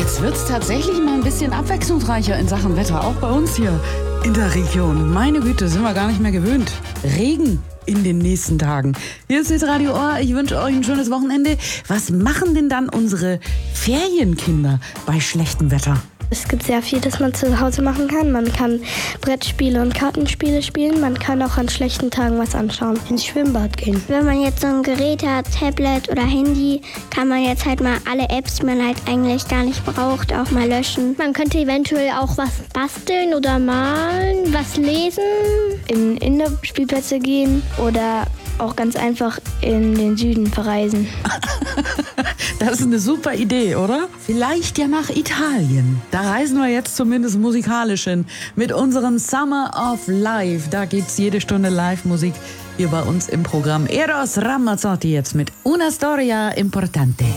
Jetzt wird's tatsächlich mal ein bisschen abwechslungsreicher in Sachen Wetter, auch bei uns hier in der Region. Meine Güte, sind wir gar nicht mehr gewöhnt. Regen in den nächsten Tagen. Hier ist jetzt Radio Ohr. Ich wünsche euch ein schönes Wochenende. Was machen denn dann unsere Ferienkinder bei schlechtem Wetter? Es gibt sehr viel, das man zu Hause machen kann. Man kann Brettspiele und Kartenspiele spielen. Man kann auch an schlechten Tagen was anschauen. Ins Schwimmbad gehen. Wenn man jetzt so ein Gerät hat, Tablet oder Handy, kann man jetzt halt mal alle Apps, die man halt eigentlich gar nicht braucht, auch mal löschen. Man könnte eventuell auch was basteln oder malen, was lesen. In Indoor-Spielplätze gehen oder auch ganz einfach in den Süden verreisen. Das ist eine super Idee, oder? Vielleicht ja nach Italien. Da reisen wir jetzt zumindest musikalisch hin. Mit unserem Summer of Life. Da gibt's jede Stunde Live-Musik hier bei uns im Programm. Eros Ramazzotti jetzt mit Una Storia Importante.